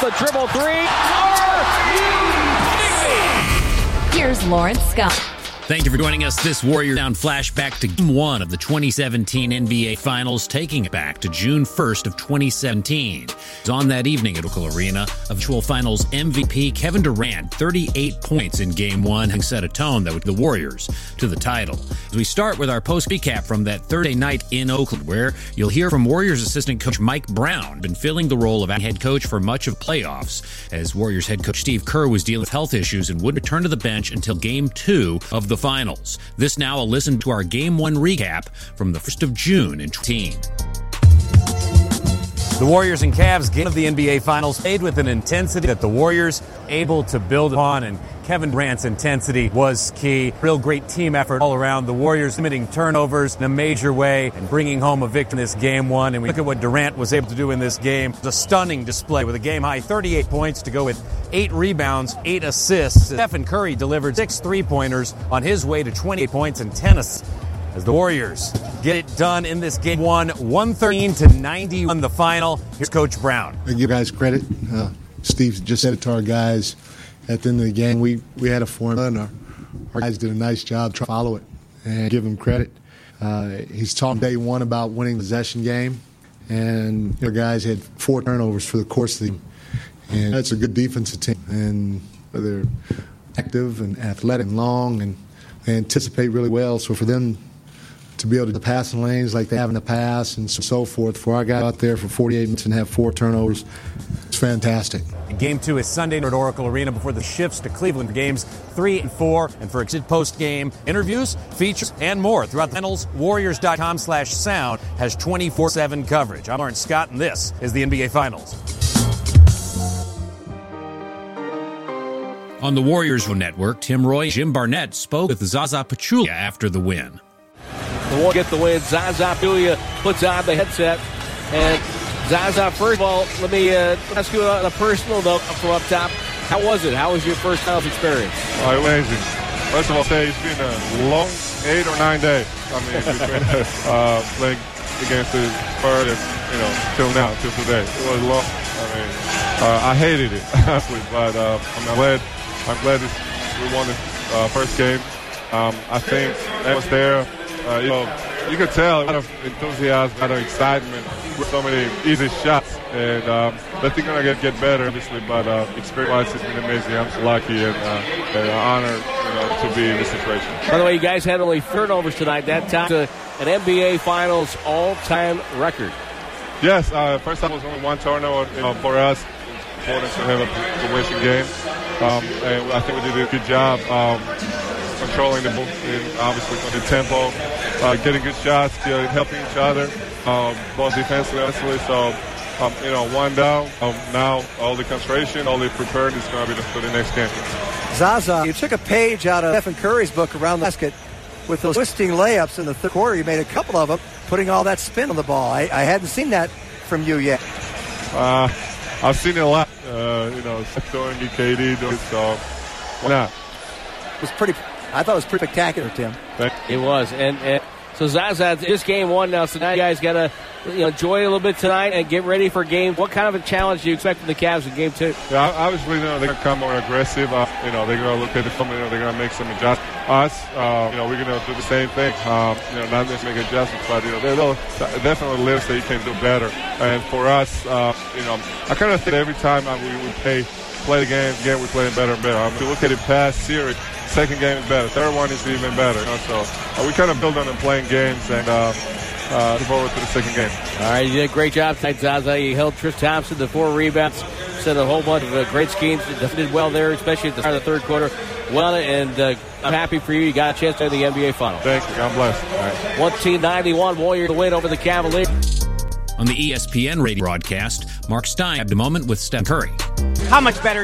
the dribble three. Here's Lawrence Scott. Thank you for joining us. This Warrior Down flashback to Game 1 of the 2017 NBA Finals, taking it back to June 1st of 2017. It was on that evening at Oracle Arena, eventual Finals MVP Kevin Durant, 38 points in Game 1, having set a tone that would the Warriors to the title. As we start with our post recap from that Thursday night in Oakland, where you'll hear from Warriors assistant coach Mike Brown, been filling the role of head coach for much of playoffs, as Warriors head coach Steve Kerr was dealing with health issues and would return to the bench until Game 2 of the Finals. This now a listen to our Game 1 recap from the 1st of June in 2018. The Warriors and Cavs game of the NBA Finals played with an intensity that the Warriors able to build upon, and Kevin Durant's intensity was key. Real great team effort all around. The Warriors limiting turnovers in a major way and bringing home a victory in this Game 1. And we look at what Durant was able to do in this game. It's a stunning display with a game-high 38 points to go with 8 rebounds, 8 assists. Stephen Curry delivered 6 three-pointers on his way to 28 points and 10 assists. As the Warriors get it done in this Game 1, 113-90 the final. Here's Coach Brown. I give you guys credit. Steve just said it to our guys at the end of the game. We had a formula, and our guys did a nice job trying to follow it and give him credit. He's talked day one about winning the possession game, and our guys had 4 turnovers for the course of the game. And that's a good defensive team, and they're active and athletic and long, and they anticipate really well. So for them to be able to pass in lanes like they have in the past and so forth, for our guy out there for 48 minutes and have 4 turnovers, it's fantastic. Game 2 is Sunday at Oracle Arena before the shifts to Cleveland for Games 3 and 4. And for post-game interviews, features, and more throughout the finals, Warriors.com/sound has 24/7 coverage. I'm Lawrence Scott, and this is the NBA Finals. On the Warriors Network, Tim Roy and Jim Barnett spoke with Zaza Pachulia after the win. The Warriors get the win. Zaza Pachulia puts on the headset. And Zaza, first of all, let me ask you on a personal note from up top. How was it? How was your first finals experience? Oh, amazing. First of all, it's been a long 8 or 9 days. I mean, between playing against the Spurs, till now, till today. It was long. I mean, I hated it, honestly, but I'm glad we won the first game. I think that was there. You could tell a lot of enthusiasm, a lot of excitement with so many easy shots. And I think going to get better, obviously, but experience-wise, it's been amazing. I'm so lucky and honored to be in this situation. By the way, you guys had only turnovers tonight. That tied to an NBA Finals all-time record. Yes, first time was only 1 turnover for us. It's important to have a win game. And I think we did a good job controlling the ball, and obviously the tempo, getting good shots, helping each other, both defensively and offensively. So, 1 down. Now all the concentration, all the prepared is going to be for the next game. Zaza, you took a page out of Stephen Curry's book, Around the Basket, with those twisting layups in the third quarter. You made a couple of them, putting all that spin on the ball. I hadn't seen that from you yet. I've seen it a lot. Doing KD doing it, so why not? I thought it was pretty spectacular, Tim. It was, and so Zaza, this Game 1 now. So now you guys got to enjoy it a little bit tonight and get ready for game. What kind of a challenge do you expect from the Cavs in Game 2? Yeah, obviously, they're going to come more aggressive. They're going to look at the film. They're going to make some adjustments. Us, we're going to do the same thing. Not just make adjustments, but they'll definitely live so you can do better. And for us, I kind of think every time we play the game, we're playing better and better. If you look at the past series, second game is better. Third one is even better. So we kind of build on and playing games and look forward to the second game. All right, you did a great job tonight, Zaza. You held Tristan Thompson to 4 rebounds, set a whole bunch of great schemes. Did well there, especially at the start of the third quarter. Well, and I'm happy for you. You got a chance to enter the NBA Finals. Thank you. God bless. All right. 1-91 Warriors to win over the Cavaliers. On the ESPN radio broadcast, Mark Stein had a moment with Steph Curry. How much better